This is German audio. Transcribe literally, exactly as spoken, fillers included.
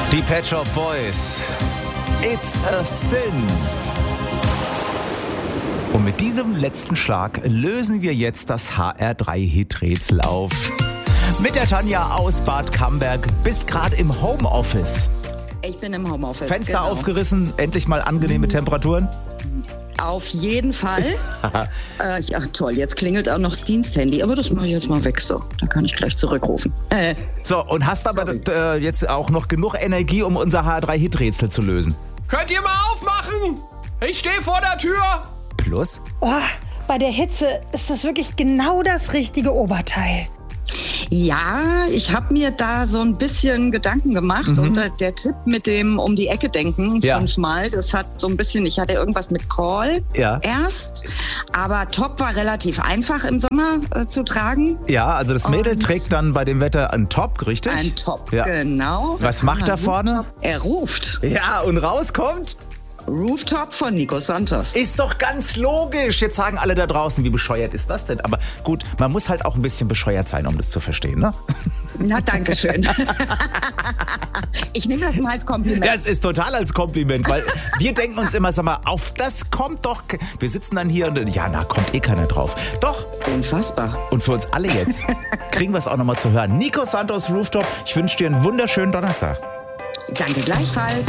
Die Pet Shop Boys. It's a Sin. Und mit diesem letzten Schlag lösen wir jetzt das H R drei Hit-Rätsel auf. Mit der Tanja aus Bad Camberg. Bist gerade im Homeoffice. Ich bin im Homeoffice. Fenster genau. aufgerissen, endlich mal angenehme Temperaturen. Auf jeden Fall. äh, ja, toll, jetzt klingelt auch noch das Diensthandy, aber das mache ich jetzt mal weg so. Da kann ich gleich zurückrufen. Äh, so, und hast aber äh, jetzt auch noch genug Energie, um unser H R drei Hit-Rätsel zu lösen. Könnt ihr mal aufmachen? Ich stehe vor der Tür. Plus? Oh, bei der Hitze ist das wirklich genau das richtige Oberteil. ja, ich habe mir da so ein bisschen Gedanken gemacht. Mhm. Und der, der Tipp mit dem um die Ecke denken, Ja. fünfmal, das hat so ein bisschen, ich hatte irgendwas mit Call Ja. erst, aber Top war relativ einfach im Sommer äh, zu tragen. Ja, also das Mädel Und- trägt dann bei dem Wetter einen Top, richtig? Ein Top, Ja. genau. Was macht er vorne? Er ruft. Ja, und rauskommt? Rooftop von Nico Santos. Ist doch ganz logisch. Jetzt sagen alle da draußen, wie bescheuert ist das denn? Aber gut, man muss halt auch ein bisschen bescheuert sein, um das zu verstehen, ne? Na, danke schön. Ich nehme das mal als Kompliment. Das ist total als Kompliment, weil wir denken uns immer, sag mal, auf das kommt doch... ke- Wir sitzen dann hier und ja, na, kommt eh keiner drauf. Doch, Unfassbar. und für uns alle jetzt kriegen wir es auch nochmal zu hören. Nico Santos Rooftop, ich wünsche dir einen wunderschönen Donnerstag. Danke gleichfalls.